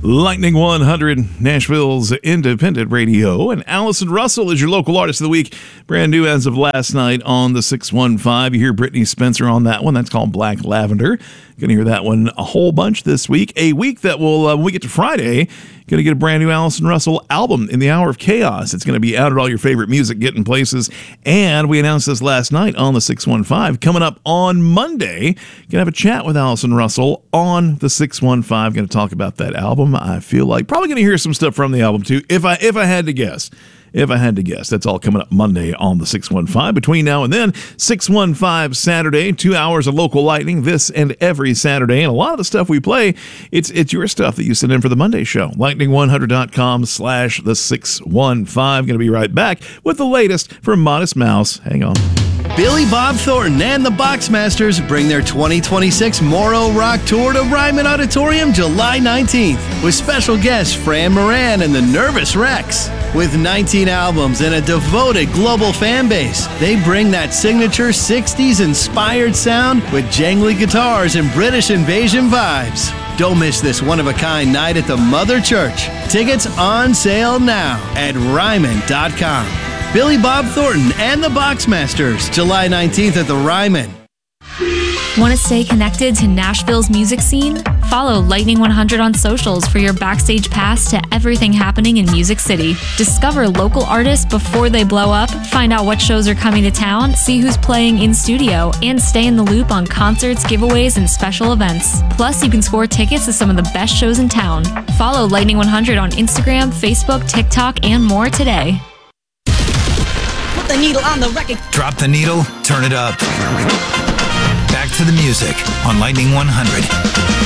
Lightning 100, Nashville's independent radio, and Allison Russell is your local artist of the week. Brand new as of last night on the 615. You hear Brittany Spencer on that one. That's called Black Lavender. Going to hear that one a whole bunch this week. A week that will, when we get to Friday, going to get a brand new Allison Russell album, In the Hour of Chaos. It's going to be out at all your favorite music getting places. And we announced this last night on the 615. Coming up on Monday, going to have a chat with Allison Russell on the 615. Going to talk about that album. I feel like probably going to hear some stuff from the album too, if I had to guess. If I had to guess. That's all coming up Monday on the 615. Between now and then, 615 Saturday, 2 hours of local lightning this and every Saturday. And a lot of the stuff we play, it's your stuff that you send in for the Monday show. Lightning100.com/the 615. Going to be right back with the latest from Modest Mouse. Hang on. Billy Bob Thornton and the Boxmasters bring their 2026 Moro Rock Tour to Ryman Auditorium July 19th with special guests Fran Moran and the Nervous Rex. With 19 albums and a devoted global fan base, they bring that signature 60s inspired sound with jangly guitars and British invasion vibes. Don't miss this one-of-a-kind night at the Mother Church. Tickets on sale now at Ryman.com. Billy Bob Thornton and the Boxmasters, July 19th at the Ryman. Want to stay connected to Nashville's music scene? Follow Lightning 100 on socials for your backstage pass to everything happening in Music City. Discover local artists before they blow up, find out what shows are coming to town, see who's playing in studio, and stay in the loop on concerts, giveaways, and special events. Plus, you can score tickets to some of the best shows in town. Follow Lightning 100 on Instagram, Facebook, TikTok, and more today. The needle on the record. Drop the needle, turn it up. Back to the music on Lightning 100.